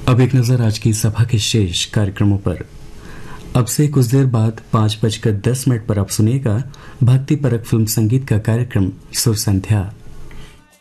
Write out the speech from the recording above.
अब एक नजर आज की सभा के शेष कार्यक्रमों पर। अब से कुछ देर बाद 5:10 पर आप सुनिएगा भक्ति परक फिल्म संगीत का कार्यक्रम सुर संध्या।